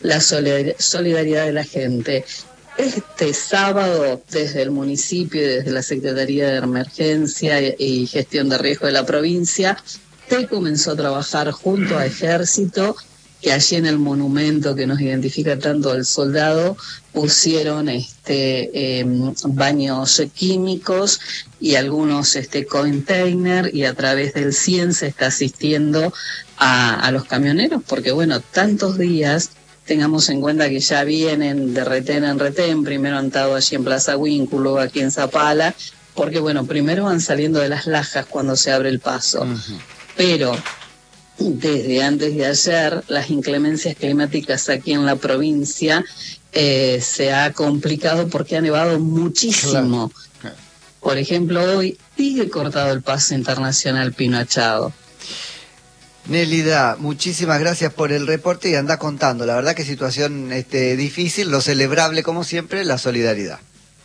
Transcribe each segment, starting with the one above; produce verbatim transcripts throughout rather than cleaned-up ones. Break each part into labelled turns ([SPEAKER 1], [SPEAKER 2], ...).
[SPEAKER 1] la solidaridad de la gente. Este sábado, desde el municipio y desde la Secretaría de Emergencia y Gestión de Riesgo de la provincia, se comenzó a trabajar junto a Ejército, que allí en el monumento que nos identifica tanto al soldado pusieron este eh, baños químicos y algunos este container, y a través del C I E N se está asistiendo a, a los camioneros, porque bueno, tantos días. Tengamos en cuenta que ya vienen de retén en retén, primero han estado allí en Plaza Huínculo, luego aquí en Zapala, porque bueno, primero van saliendo de las lajas cuando se abre el paso. Uh-huh. Pero desde antes de ayer, las inclemencias climáticas aquí en la provincia eh, se ha complicado porque ha nevado muchísimo. Claro. Por ejemplo, hoy sigue cortado el paso internacional Pino Achado.
[SPEAKER 2] Nélida, muchísimas gracias por el reporte y anda contando. La verdad que situación este, difícil, lo celebrable como siempre, la solidaridad.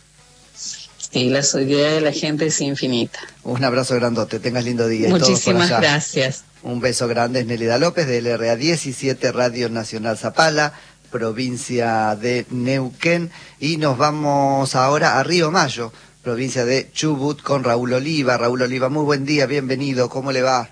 [SPEAKER 1] Sí, la solidaridad de la gente es infinita.
[SPEAKER 2] Un abrazo grandote, tengas lindo día.
[SPEAKER 1] Muchísimas gracias.
[SPEAKER 2] Un beso grande, es Nélida López de L R A diecisiete, Radio Nacional Zapala, provincia de Neuquén. Y nos vamos ahora a Río Mayo, provincia de Chubut, con Raúl Oliva. Raúl Oliva, muy buen día, bienvenido, ¿cómo le va?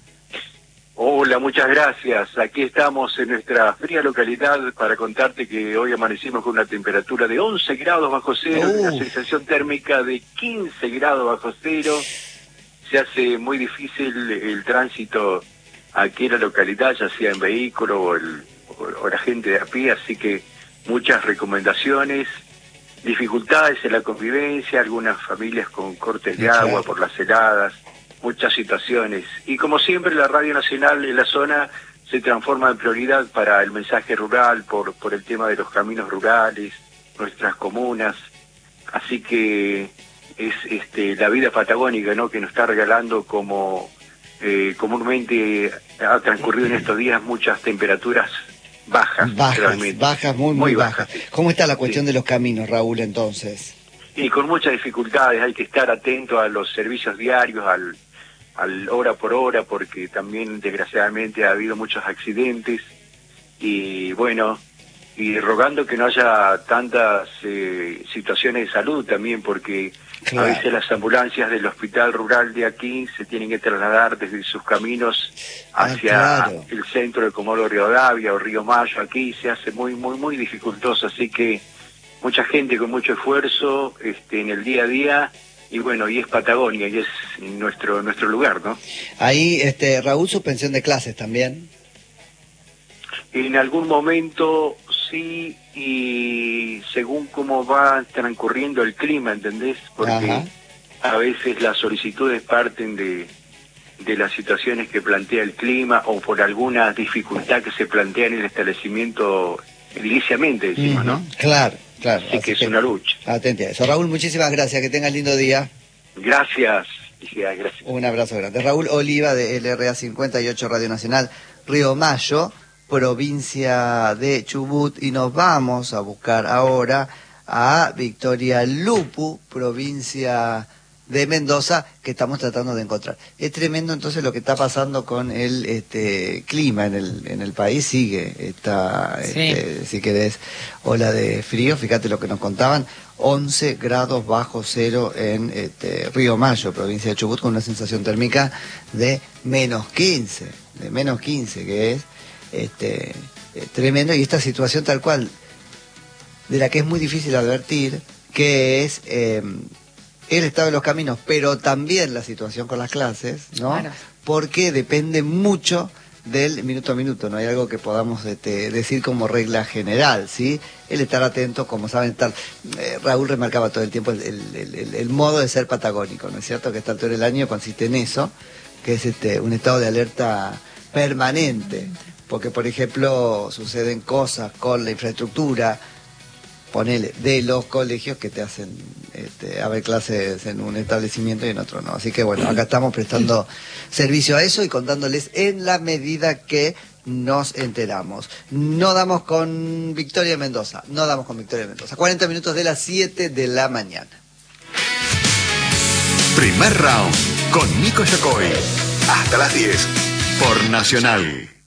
[SPEAKER 3] Hola, muchas gracias. Aquí estamos en nuestra fría localidad para contarte que hoy amanecimos con una temperatura de once grados bajo cero, uh. una sensación térmica de quince grados bajo cero. Se hace muy difícil el tránsito aquí en la localidad, ya sea en vehículo o, el, o, o la gente de a pie, así que muchas recomendaciones, dificultades en la convivencia, algunas familias con cortes de
[SPEAKER 2] claro.
[SPEAKER 3] agua por las heladas, muchas situaciones. Y como siempre, la Radio Nacional en la zona se transforma en prioridad para el mensaje rural, por, por el tema de los caminos rurales, nuestras comunas. Así que es este la vida patagónica, ¿no?, que nos está regalando, como eh, comúnmente ha transcurrido en estos días, muchas temperaturas bajas.
[SPEAKER 2] Bajas,
[SPEAKER 3] realmente.
[SPEAKER 2] bajas, muy, muy, muy bajas. bajas. Sí. ¿Cómo está la cuestión sí. de los caminos, Raúl, entonces?
[SPEAKER 3] Y con muchas dificultades, hay que estar atento a los servicios diarios, al al hora por hora, porque también desgraciadamente ha habido muchos accidentes, y bueno, y rogando que no haya tantas eh, situaciones de salud también, porque claro. a veces las ambulancias del hospital rural de aquí se tienen que trasladar desde sus caminos hacia ah, claro. el centro de Comodoro Rivadavia o Río Mayo. Aquí se hace muy, muy, muy dificultoso, así que mucha gente con mucho esfuerzo este, en el día a día. Y bueno, y es Patagonia, y es nuestro nuestro lugar, ¿no?
[SPEAKER 2] Ahí, este, Raúl, suspensión de clases también.
[SPEAKER 3] En algún momento sí, y según cómo va transcurriendo el clima, ¿entendés? Porque Ajá. a veces las solicitudes parten de, de las situaciones que plantea el clima, o por alguna dificultad que se plantea en el establecimiento ediliciamente, decimos, uh-huh. ¿no?
[SPEAKER 2] Claro. Claro,
[SPEAKER 3] así, así que es una lucha.
[SPEAKER 2] Atente a eso. Raúl, muchísimas gracias, que tengas lindo día.
[SPEAKER 3] Gracias, gracias.
[SPEAKER 2] Un abrazo grande. Raúl Oliva de L R A cincuenta y ocho Radio Nacional, Río Mayo, provincia de Chubut, y nos vamos a buscar ahora a Victoria Lupu, provincia de Mendoza, que estamos tratando de encontrar. Es tremendo entonces lo que está pasando con el este clima en el en el país. Sigue esta, sí. este, si querés, ola de frío. Fíjate lo que nos contaban, once grados bajo cero en este, Río Mayo, provincia de Chubut, con una sensación térmica de menos quince, de menos quince, que es este tremendo. Y esta situación tal cual, de la que es muy difícil advertir, que es eh, el estado de los caminos, pero también la situación con las clases, ¿no? Claro. Porque depende mucho del minuto a minuto, no hay algo que podamos este, decir como regla general, ¿sí? El estar atento, como saben, estar... Eh, Raúl remarcaba todo el tiempo el, el, el, el modo de ser patagónico, ¿no es cierto? Que a esta altura del año consiste en eso, que es este un estado de alerta permanente, porque, por ejemplo, suceden cosas con la infraestructura, ponele, de los colegios que te hacen este, haber clases en un establecimiento y en otro no. Así que bueno, acá estamos prestando servicio a eso y contándoles en la medida que nos enteramos. No damos con Victoria Mendoza, no damos con Victoria Mendoza. cuarenta minutos de las siete de la mañana.
[SPEAKER 4] Primer round con Nico Yacoy. Hasta las diez por Nacional.